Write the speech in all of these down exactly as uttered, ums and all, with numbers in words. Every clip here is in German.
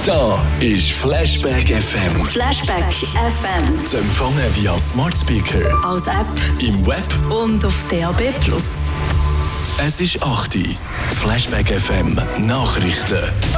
Da ist Flashback F M. Flashback F M. Zu empfangen via Smart Speaker, als App im Web und auf D A B plus. Es ist acht Uhr. Flashback F M Nachrichten.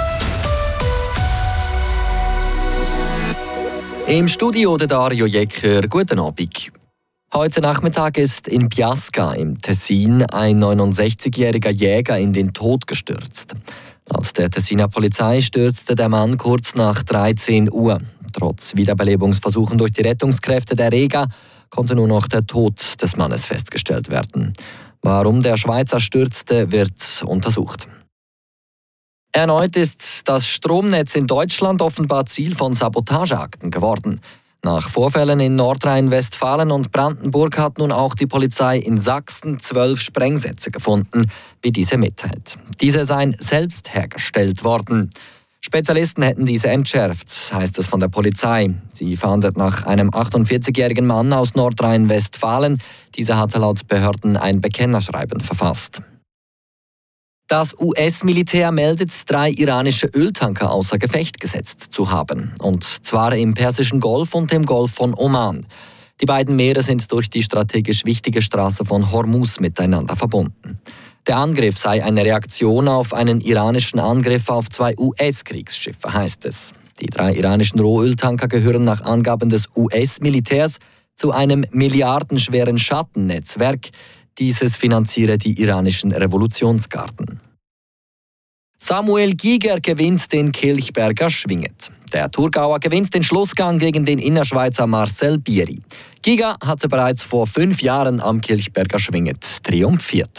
Im Studio der Dario Jecker. Guten Abend. Heute Nachmittag ist in Biasca im Tessin ein neunundsechzigjähriger Jäger in den Tod gestürzt. Laut der Tessiner Polizei stürzte der Mann kurz nach dreizehn Uhr. Trotz Wiederbelebungsversuchen durch die Rettungskräfte der Rega konnte nur noch der Tod des Mannes festgestellt werden. Warum der Schweizer stürzte, wird untersucht. Erneut ist das Stromnetz in Deutschland offenbar Ziel von Sabotageakten geworden. Nach Vorfällen in Nordrhein-Westfalen und Brandenburg hat nun auch die Polizei in Sachsen zwölf Sprengsätze gefunden, wie diese mitteilt. Diese seien selbst hergestellt worden. Spezialisten hätten diese entschärft, heißt es von der Polizei. Sie fahndet nach einem achtundvierzigjährigen Mann aus Nordrhein-Westfalen. Dieser hatte laut Behörden ein Bekennerschreiben verfasst. Das U S-Militär meldet, drei iranische Öltanker außer Gefecht gesetzt zu haben. Und zwar im Persischen Golf und im Golf von Oman. Die beiden Meere sind durch die strategisch wichtige Straße von Hormuz miteinander verbunden. Der Angriff sei eine Reaktion auf einen iranischen Angriff auf zwei U S-Kriegsschiffe, heißt es. Die drei iranischen Rohöltanker gehören nach Angaben des U S-Militärs zu einem milliardenschweren Schattennetzwerk. Dieses finanziere die iranischen Revolutionsgarden. Samuel Giger gewinnt den Kilchberger Schwinget. Der Thurgauer gewinnt den Schlussgang gegen den Innerschweizer Marcel Bieri. Giger hatte bereits vor fünf Jahren am Kilchberger Schwinget triumphiert.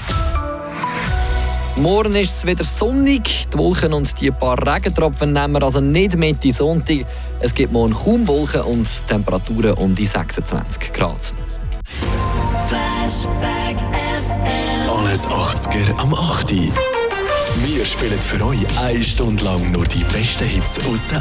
Morgen ist es wieder sonnig. Die Wolken und die paar Regentropfen nehmen wir also nicht mit in Sonntag. Es gibt morgen kaum Wolken und Temperaturen um die sechsundzwanzig Grad. Flashback F M. Alles achtziger am acht Uhr. Wir spielen für euch eine Stunde lang nur die besten Hits aus den